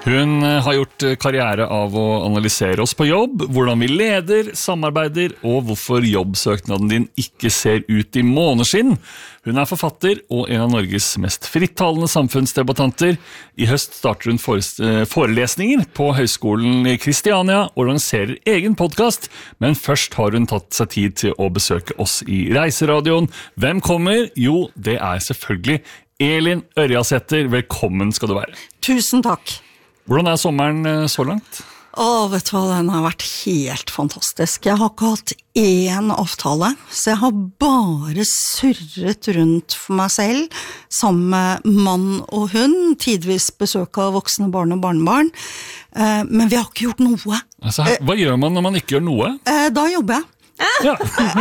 Hun har gjort karriere av å analysere oss på jobb, hvordan vi leder, samarbeider og hvorfor jobbsøknaden din ikke ser ut i måneskinn. Hun er forfatter og en av Norges mest frittalende samfunnsdebattanter. I høst starter hun forelesninger på Høgskolen i Kristiania og lanserer egen podcast, men først har hun tatt seg tid til å besøke oss i Reiseradioen. Hvem kommer? Jo, det er selvfølgelig Elin Ørjasæter. Velkommen skal du være. Tusen takk. Hvordan er sommeren så langt? Vet du hva, den har vært helt fantastisk. Jeg har ikke hatt én avtale, så jeg har bare surret rundt for meg selv, sammen med mann og hund, tidvis besøk av voksne barn og barnebarn, men vi har ikke gjort noe. Altså, hva gjør man når man ikke gjør noe? Da jobber jeg. Ja.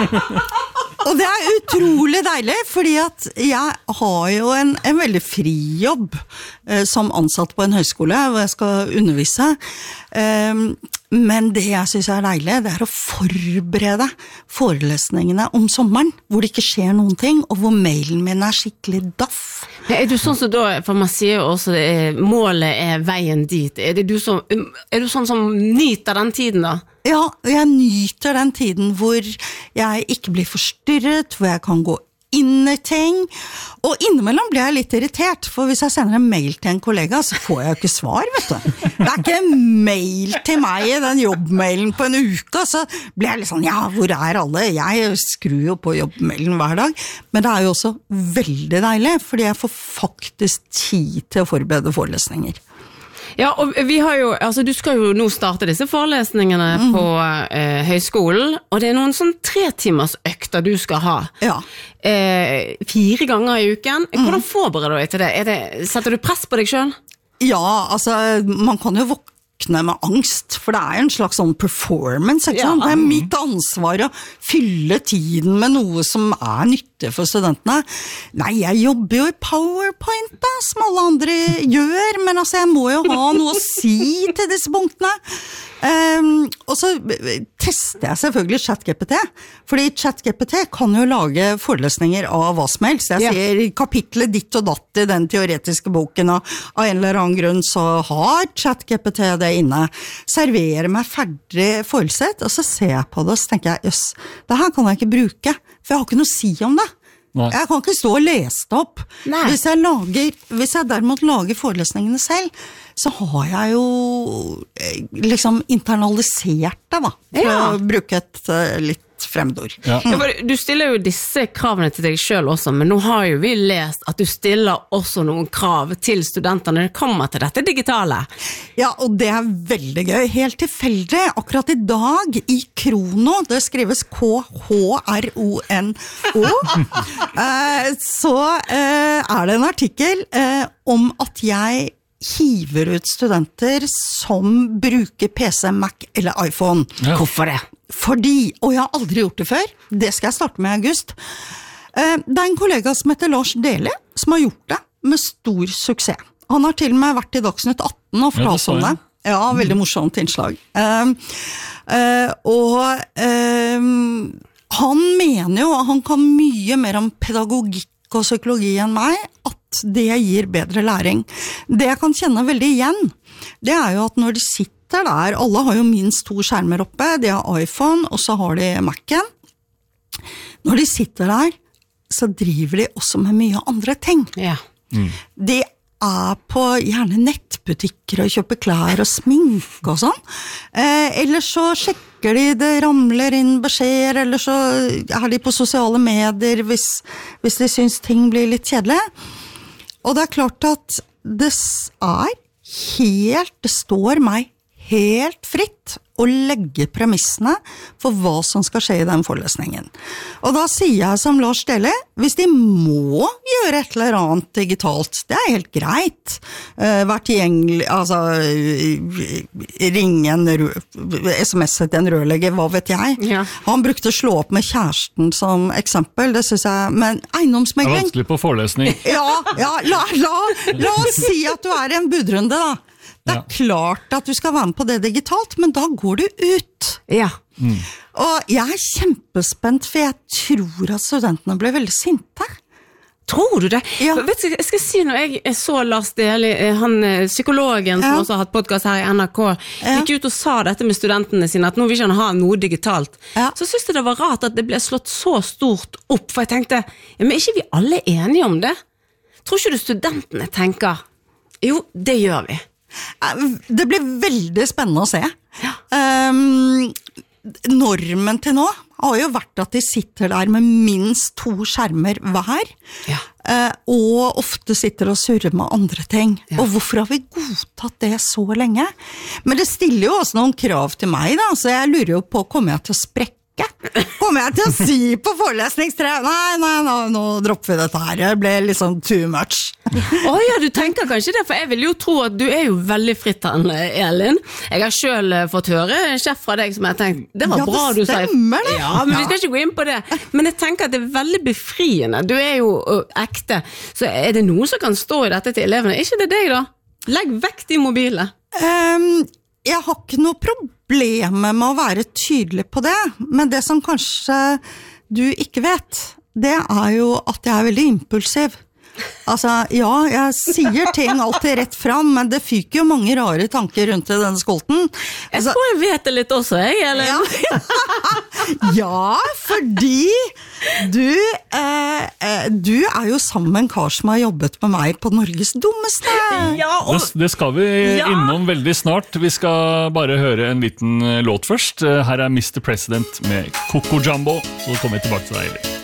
Og det er utrolig deilig, fordi at jeg har jo en veldig fri jobb som ansatt på en høyskole, hvor jeg skal undervise. Men det jeg synes er deilig, det er å forberede forelesningene om sommeren, hvor det ikke skjer noen ting, og hvor mailen min er skikkelig daff. Er du sånn som da, for man sier jo også målet er veien dit, er du sånn som nyter den tiden da? Ja, jeg nyter den tiden hvor jeg ikke blir forstyrret, hvor jeg kan gå inn i ting, og innimellom blir jeg litt irritert, for hvis jeg sender en mail til en kollega, så får jeg jo ikke svar, vet du. Det er ikke en mail til meg i den jobbmailen på en uke, så blir jeg litt sånn, ja, hvor er alle? Jeg skrur jo på jobbmailen hver dag, men det er jo også veldig deilig, fordi jeg får faktisk tid til å forberede forelesninger. Ja, og vi har jo, altså du skal jo nå starte disse forelesningene på høyskolen, og det er noen sånn 3 timers økter du skal ha. Ja. 4 ganger i uken. Hvordan forbereder du deg til det? Setter du press på deg selv? Ja, altså, man kan jo våkne med angst, for det er jo en slags sånn performance, ikke sant? Det er mitt ansvar å fylle tiden med noe som er nyttig for studentene. Nei, jeg jobber jo i PowerPoint da, som alle andre gjør, men altså, jeg må jo ha noe å si til disse punktene. Og så tester jeg selvfølgelig ChatGPT, fordi ChatGPT kan jo lage forelesninger av hva som helst. Jeg sier kapitlet ditt og datt i den teoretiske boken, og av en eller annen grunn så har ChatGPT det inne. Serverer meg ferdig forelesning, og så ser jeg på det, og så tenker jeg, jøss, det her kan jeg ikke bruke, for jeg har ikke noe å si om det. Nei. Jeg kan ikke stå og lese det opp. Hvis jeg derimot lager forelesningene selv, så har jeg jo liksom internalisert det da, for å bruke et litt fremmedord. Ja, du stiller jo disse kravene til deg selv også, men nå har jo vi lest at du stiller også noen krav til studentene når det kommer til dette digitale. Ja, og det er veldig gøy. Helt tilfeldig. Akkurat i dag i Krono, det skrives KHRONO, så er det en artikkel om at jeg hiver ut studenter som bruker PC, Mac eller iPhone. Ja. Hvorfor det? Fordi, og jeg har aldri gjort det før, det skal jeg starte med i august. Det er en kollega som heter Lars Deli, som har gjort det med stor suksess. Han har til og med vært i Dagsnytt 18 og fortalt om det. Ja, veldig morsomt innslag. Han mener jo, han kan mye mer om pedagogikk og psykologi enn meg, at det gir bedre læring. Det jeg kan kjenne veldig igjen, det er jo at når de sitter der, alle har jo minst 2 skjermer oppe, de har iPhone, og så har de Mac'en. Når de sitter der, så driver de også med mye andre ting. Ja. De er på gjerne nettbutikker og kjøper klær og sminke og sånn. Eller så sjekker de, det ramler inn beskjeder, eller så er de på sosiale medier hvis de synes ting blir litt kjedelig. Og det er klart at det står meg helt fritt å legge premissene for hva som skal skje i den forelesningen. Og da sier jeg som Lars Deli, hvis de må gjøre et eller annet digitalt, det er helt greit. Være tilgjengelig, altså ringe SMS til en rørlegger, hva vet jeg. Ja. Han brukte slå opp med kjæresten som eksempel, det synes jeg, men eiendomsmegling. Det er vanskelig på forelesning. Ja, la oss si at du er en budrunde da. Det er klart at du skal være med på det digitalt, men da går du ut. Ja. Og jeg er kjempespent, for jeg tror at studentene ble veldig sinte. Tror du det? Ja. Vet du, jeg skal si når jeg så Lars Deli, han psykologen som også har hatt podcast her i NRK, gikk ut og sa dette med studentene sine, at nå vil ikke han ha noe digitalt. Så synes jeg det var rart at det ble slått så stort opp, for jeg tenkte, men er ikke vi alle enige om det? Tror ikke du studentene tenker, jo, det gjør vi. Det blir veldig spennende å se. Normen til nå har jo vært at de sitter der med minst 2 skjermer hver, og ofte sitter og surrer med andre ting. Og hvorfor har vi godtatt det så lenge? Men det stiller jo også noen krav til meg da, så jeg lurer jo på, kommer jeg til å sprekke? Kommer jeg til å si på forelesningstre? Nei, nå dropper vi dette her. Det ble liksom too much. Ja, du tenker kanskje det, for jeg vil jo tro at du er jo veldig frittalende, Elin. Jeg har selv fått høre en sjef fra deg som jeg har tenkt, det var bra du sa. Ja, det stemmer det. Ja, men vi skal ikke gå inn på det. Men jeg tenker at det er veldig befriende. Du er jo ekte. Så er det noen som kan stå i dette til elevene? Er ikke det deg da? Legg vekk de mobile. Jeg har ikke noe problem med å være tydelig på det, men det som kanskje du ikke vet, det er jo at jeg er veldig impulsiv. Altså, ja, jeg sier ting alltid rett fram, men det fyker jo mange rare tanker rundt i denne skolten. Jeg tror jeg vet det litt også, eller? Ja, fordi du er jo sammen med en kar som har jobbet med meg på Norges dummeste. Det skal vi innom veldig snart. Vi skal bare høre en liten låt først. Her er Mr. President med Coco Jumbo, så kommer vi tilbake til deg.